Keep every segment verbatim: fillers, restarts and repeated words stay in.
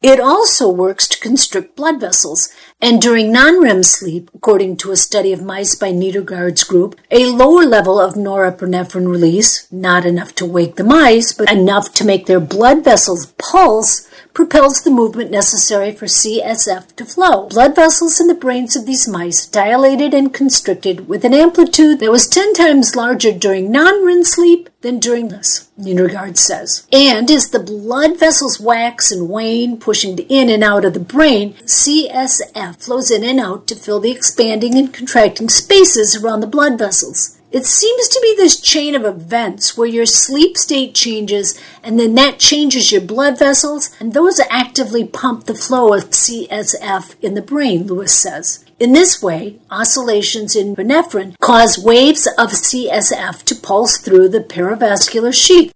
It also works to constrict blood vessels, and during non-R E M sleep, according to a study of mice by Niedergaard's group, a lower level of norepinephrine release, not enough to wake the mice, but enough to make their blood vessels pulse, propels the movement necessary for C S F to flow. Blood vessels in the brains of these mice dilated and constricted with an amplitude that was ten times larger during non-R E M sleep than during this, Niedergaard says. And as the blood vessels wax and wane, pushing in and out of the brain, C S F flows in and out to fill the expanding and contracting spaces around the blood vessels. It seems to be this chain of events where your sleep state changes and then that changes your blood vessels, and those actively pump the flow of C S F in the brain, Lewis says. In this way, oscillations in epinephrine cause waves of C S F to pulse through the perivascular sheath.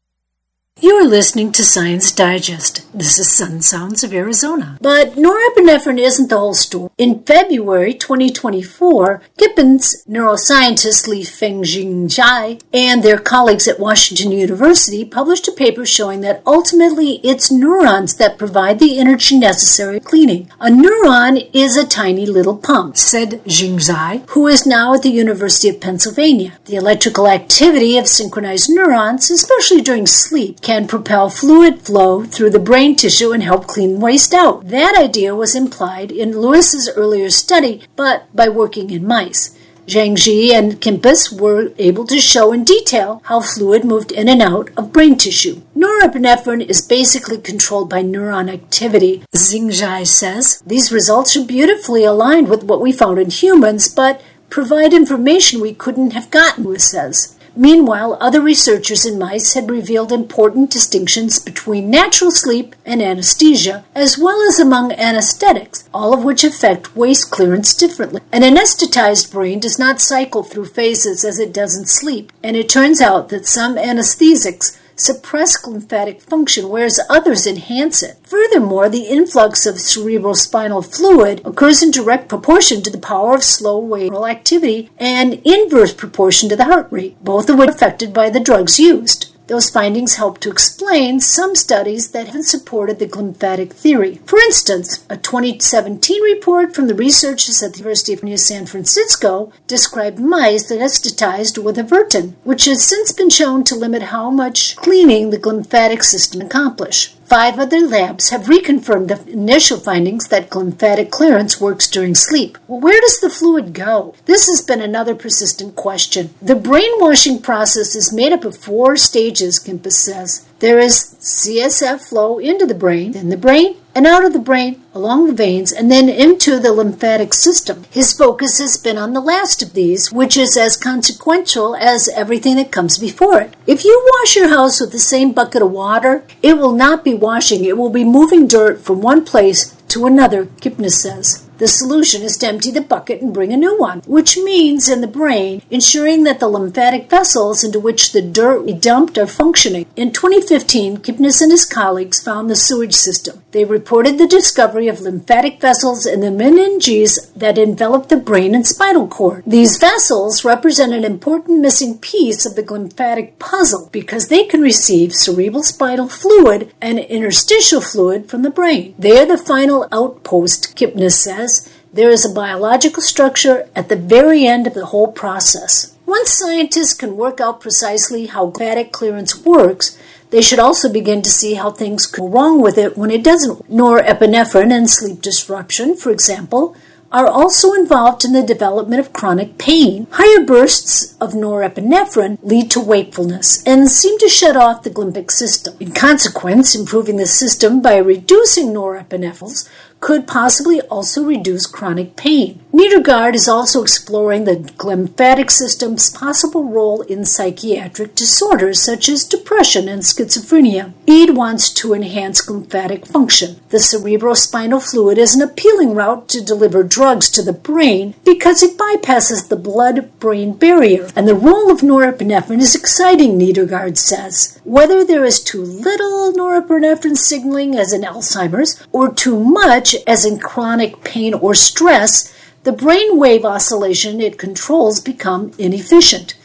You are listening to Science Digest. This is Sun Sounds of Arizona. But norepinephrine isn't the whole story. In February twenty twenty-four, Kippens neuroscientists Li Feng Zhai and their colleagues at Washington University published a paper showing that ultimately it's neurons that provide the energy necessary for cleaning. A neuron is a tiny little pump, said Zhai, who is now at the University of Pennsylvania. The electrical activity of synchronized neurons, especially during sleep, can propel fluid flow through the brain tissue and help clean waste out. That idea was implied in Lewis's earlier study, but by working in mice. Zhang Ji and Kimpus were able to show in detail how fluid moved in and out of brain tissue. Norepinephrine is basically controlled by neuron activity, Zhai says. These results are beautifully aligned with what we found in humans, but provide information we couldn't have gotten, Lewis says. Meanwhile, other researchers in mice had revealed important distinctions between natural sleep and anesthesia, as well as among anesthetics, all of which affect waste clearance differently. An anesthetized brain does not cycle through phases as it does in sleep, and it turns out that some anesthesics suppress lymphatic function, whereas others enhance it. Furthermore, the influx of cerebrospinal fluid occurs in direct proportion to the power of slow wave activity and inverse proportion to the heart rate, both of which are affected by the drugs used. Those findings help to explain some studies that have supported the glymphatic theory. For instance, a twenty seventeen report from the researchers at the University of San Francisco described mice anesthetized with Avertin, which has since been shown to limit how much cleaning the glymphatic system accomplishes. Five other labs have reconfirmed the initial findings that glymphatic clearance works during sleep. Well, where does the fluid go? This has been another persistent question. The brainwashing process is made up of four stages, Kimpus says. There is C S F flow into the brain, in the brain, and out of the brain, along the veins, and then into the lymphatic system. His focus has been on the last of these, which is as consequential as everything that comes before it. If you wash your house with the same bucket of water, it will not be washing, it will be moving dirt from one place to another, Kipnis says. The solution is to empty the bucket and bring a new one, which means in the brain, ensuring that the lymphatic vessels into which the dirt we dumped are functioning. In twenty fifteen, Kipnis and his colleagues found the sewage system. They reported the discovery of lymphatic vessels in the meninges that envelop the brain and spinal cord. These vessels represent an important missing piece of the lymphatic puzzle because they can receive cerebral spinal fluid and interstitial fluid from the brain. They are the final outpost, Kipnis says. There is a biological structure at the very end of the whole process. Once scientists can work out precisely how lymphatic clearance works, they should also begin to see how things go wrong with it when it doesn't. Norepinephrine and sleep disruption, for example, are also involved in the development of chronic pain. Higher bursts of norepinephrine lead to wakefulness and seem to shut off the glymphatic system. In consequence, improving the system by reducing norepinephrine's could possibly also reduce chronic pain. Niedergaard is also exploring the glymphatic system's possible role in psychiatric disorders such as depression and schizophrenia. Eid wants to enhance glymphatic function. The cerebrospinal fluid is an appealing route to deliver drugs to the brain because it bypasses the blood-brain barrier, and the role of norepinephrine is exciting, Niedergaard says. Whether there is too little norepinephrine signaling as in Alzheimer's or too much as in chronic pain or stress, the brainwave oscillation it controls become inefficient.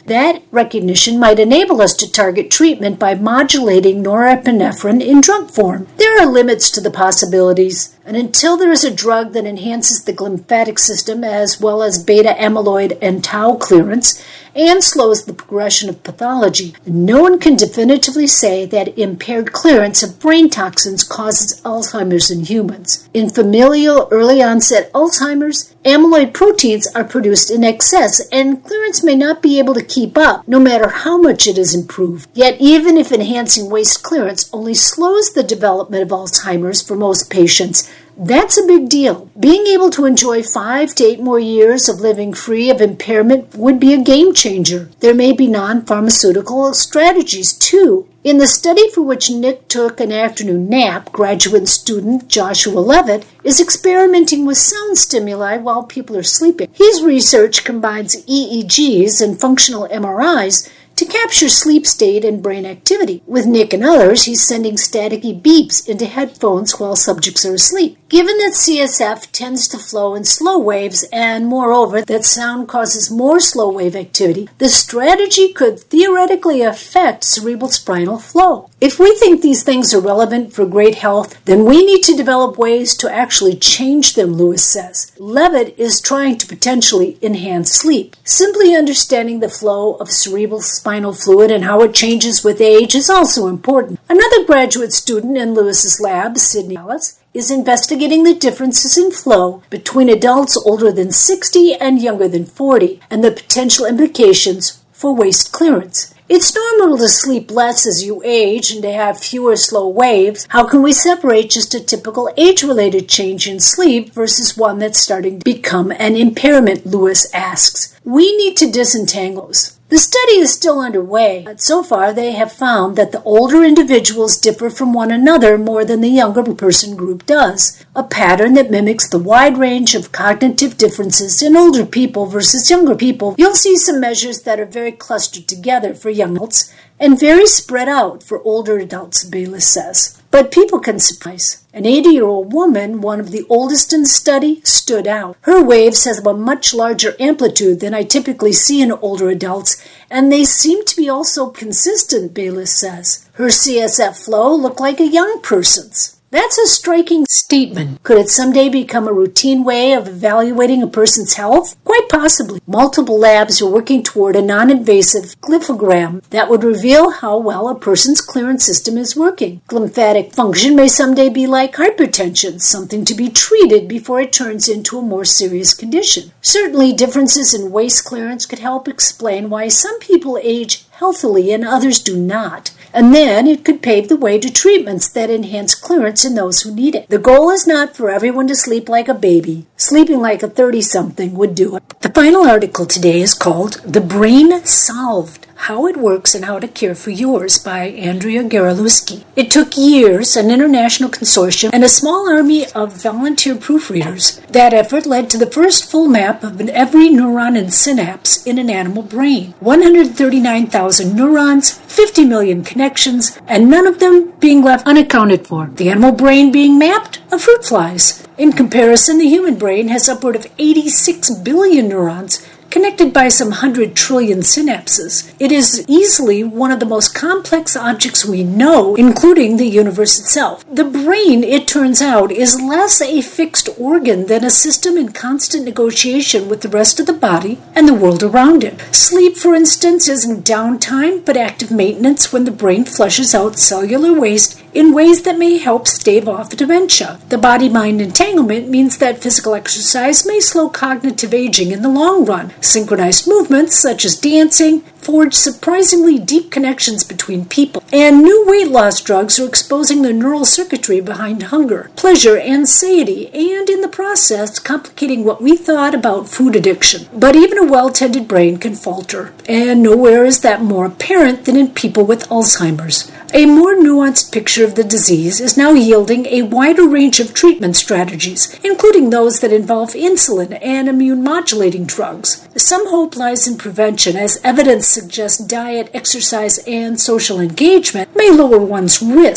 That recognition might enable us to target treatment by modulating norepinephrine in drug form. There are limits to the possibilities, and until there is a drug that enhances the lymphatic system as well as beta amyloid and tau clearance and slows the progression of pathology, no one can definitively say that impaired clearance of brain toxins causes Alzheimer's in humans. In familial early-onset Alzheimer's, amyloid proteins are produced in excess, and clearance may not be able to keep up, no matter how much it is improved. Yet, even if enhancing waste clearance only slows the development of Alzheimer's for most patients, that's a big deal. Being able to enjoy five to eight more years of living free of impairment would be a game changer. There may be non-pharmaceutical strategies, too. In the study for which Nick took an afternoon nap, graduate student Joshua Levitt is experimenting with sound stimuli while people are sleeping. His research combines E E Gs and functional M R Is to capture sleep state and brain activity. With Nick and others, he's sending staticky beeps into headphones while subjects are asleep. Given that C S F tends to flow in slow waves, and moreover that sound causes more slow wave activity, the strategy could theoretically affect cerebral spinal flow. If we think these things are relevant for great health, then we need to develop ways to actually change them, Lewis says. Levitt is trying to potentially enhance sleep. Simply understanding the flow of cerebral spinal fluid and how it changes with age is also important. Another graduate student in Lewis's lab, Sydney Ellis, is investigating the differences in flow between adults older than sixty and younger than forty, and the potential implications for waste clearance. It's normal to sleep less as you age and to have fewer slow waves. How can we separate just a typical age-related change in sleep versus one that's starting to become an impairment, Lewis asks. We need to disentangle those. The study is still underway, but so far they have found that the older individuals differ from one another more than the younger person group does, a pattern that mimics the wide range of cognitive differences in older people versus younger people. You'll see some measures that are very clustered together for young adults and very spread out for older adults, Bayliss says. But people can surprise. An eighty-year-old woman, one of the oldest in the study, stood out. Her waves have a much larger amplitude than I typically see in older adults, and they seem to be also consistent, Bayliss says. Her C S F flow looked like a young person's. That's a striking statement. Could it someday become a routine way of evaluating a person's health? Quite possibly. Multiple labs are working toward a non-invasive glyphogram that would reveal how well a person's clearance system is working. Lymphatic function may someday be like hypertension, something to be treated before it turns into a more serious condition. Certainly, differences in waste clearance could help explain why some people age healthily and others do not. And then it could pave the way to treatments that enhance clearance in those who need it. The goal is not for everyone to sleep like a baby. Sleeping like a thirty-something would do it. The final article today is called The Brain Solved: How It Works and How to Care for Yours by Andrea Garalewski. It took years, an international consortium, and a small army of volunteer proofreaders. That effort led to the first full map of every neuron and synapse in an animal brain. one hundred thirty-nine thousand neurons, fifty million connections, and none of them being left unaccounted for. The animal brain being mapped? A fruit fly's. In comparison, the human brain has upward of eighty-six billion neurons, connected by some hundred trillion synapses. It is easily one of the most complex objects we know, including the universe itself. The brain, it turns out, is less a fixed organ than a system in constant negotiation with the rest of the body and the world around it. Sleep, for instance, isn't downtime, but active maintenance when the brain flushes out cellular waste in ways that may help stave off dementia. The body-mind entanglement means that physical exercise may slow cognitive aging in the long run. Synchronized movements, such as dancing, forge surprisingly deep connections between people. And new weight loss drugs are exposing the neural circuitry behind hunger, pleasure, and satiety, and in the process, complicating what we thought about food addiction. But even a well-tended brain can falter, and nowhere is that more apparent than in people with Alzheimer's. A more nuanced picture of the disease is now yielding a wider range of treatment strategies, including those that involve insulin and immune-modulating drugs. Some hope lies in prevention, as evidence suggests diet, exercise, and social engagement may lower one's risk.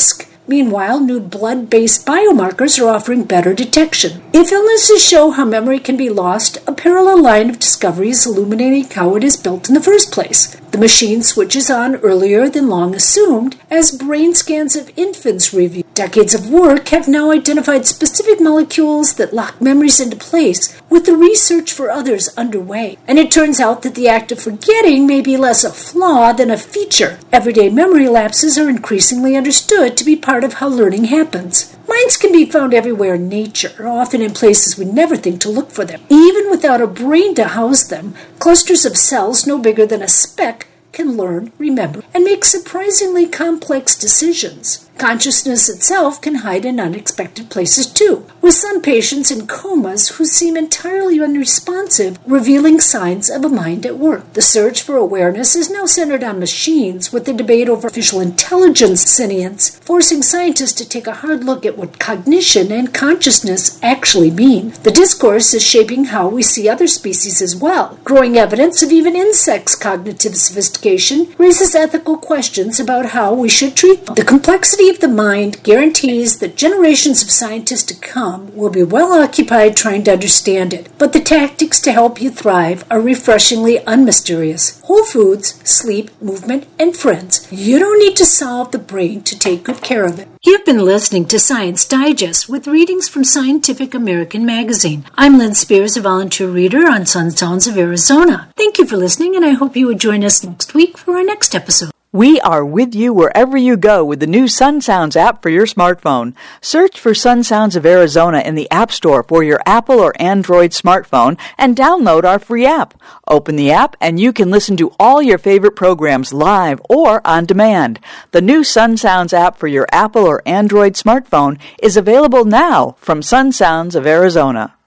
Meanwhile, new blood-based biomarkers are offering better detection. If illnesses show how memory can be lost, a parallel line of discovery is illuminating how it is built in the first place. The machine switches on earlier than long assumed, as brain scans of infants reveal. Decades of work have now identified specific molecules that lock memories into place, with the research for others underway. And it turns out that the act of forgetting may be less a flaw than a feature. Everyday memory lapses are increasingly understood to be part of how learning happens. Minds can be found everywhere in nature, often in places we never think to look for them. Even without a brain to house them, clusters of cells no bigger than a speck can learn, remember, and make surprisingly complex decisions. Consciousness itself can hide in unexpected places too, with some patients in comas who seem entirely unresponsive, revealing signs of a mind at work. The search for awareness is now centered on machines, with the debate over artificial intelligence sentience forcing scientists to take a hard look at what cognition and consciousness actually mean. The discourse is shaping how we see other species as well. Growing evidence of even insects' cognitive sophistication raises ethical questions about how we should treat them. The complexity of the mind guarantees that generations of scientists to come will be well occupied trying to understand it, but the tactics to help you thrive are refreshingly unmysterious. Whole foods, sleep, movement, and friends. You don't need to solve the brain to take good care of it. You've been listening to Science Digest with readings from Scientific American magazine. I'm Lynn Spears, a volunteer reader on Sun Sounds of Arizona. Thank you for listening, and I hope you will join us next week for our next episode. We are with you wherever you go with the new Sun Sounds app for your smartphone. Search for Sun Sounds of Arizona in the App Store for your Apple or Android smartphone and download our free app. Open the app and you can listen to all your favorite programs live or on demand. The new Sun Sounds app for your Apple or Android smartphone is available now from Sun Sounds of Arizona.